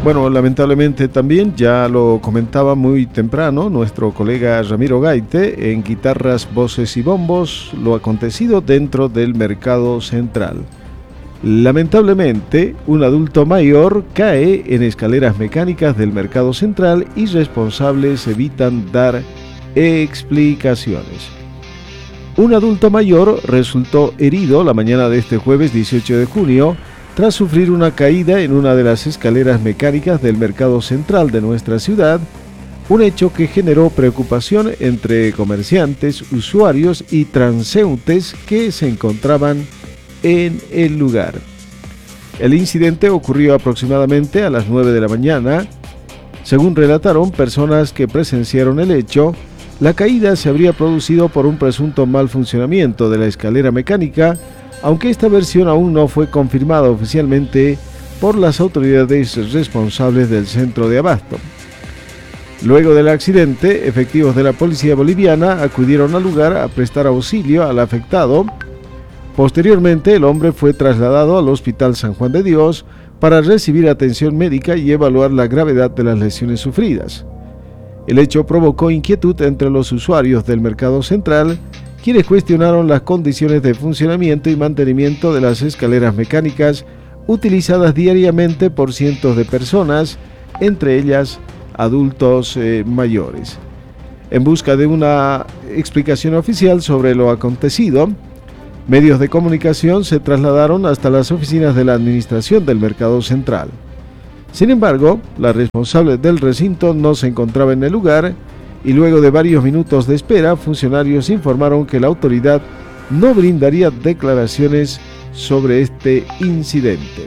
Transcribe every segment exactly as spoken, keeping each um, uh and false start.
Bueno, lamentablemente también ya lo comentaba muy temprano nuestro colega Ramiro Gaite en Guitarras, Voces y Bombos, lo acontecido dentro del Mercado Central. Lamentablemente, un adulto mayor cae en escaleras mecánicas del Mercado Central y responsables evitan dar explicaciones. Un adulto mayor resultó herido la mañana de este jueves dieciocho de junio tras sufrir una caída en una de las escaleras mecánicas del Mercado Central de nuestra ciudad, un hecho que generó preocupación entre comerciantes, usuarios y transeúntes que se encontraban en el lugar. El incidente ocurrió aproximadamente a las nueve de la mañana. Según relataron personas que presenciaron el hecho, la caída se habría producido por un presunto mal funcionamiento de la escalera mecánica, aunque esta versión aún no fue confirmada oficialmente por las autoridades responsables del centro de abasto. Luego del accidente, efectivos de la policía boliviana acudieron al lugar a prestar auxilio al afectado. Posteriormente, el hombre fue trasladado al Hospital San Juan de Dios para recibir atención médica y evaluar la gravedad de las lesiones sufridas. El hecho provocó inquietud entre los usuarios del Mercado Central, quienes cuestionaron las condiciones de funcionamiento y mantenimiento de las escaleras mecánicas utilizadas diariamente por cientos de personas, entre ellas adultos eh, mayores. En busca de una explicación oficial sobre lo acontecido, medios de comunicación se trasladaron hasta las oficinas de la administración del Mercado Central. Sin embargo, la responsable del recinto no se encontraba en el lugar y luego de varios minutos de espera, funcionarios informaron que la autoridad no brindaría declaraciones sobre este incidente.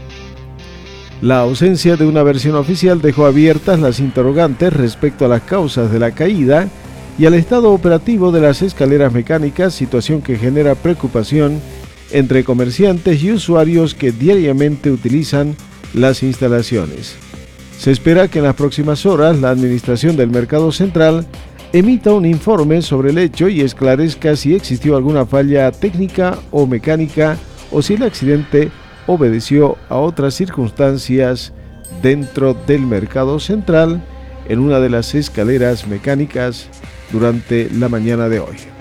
La ausencia de una versión oficial dejó abiertas las interrogantes respecto a las causas de la caída y al estado operativo de las escaleras mecánicas, situación que genera preocupación entre comerciantes y usuarios que diariamente utilizan las instalaciones. Se espera que en las próximas horas la administración del Mercado Central emita un informe sobre el hecho y esclarezca si existió alguna falla técnica o mecánica o si el accidente obedeció a otras circunstancias dentro del Mercado Central en una de las escaleras mecánicas durante la mañana de hoy.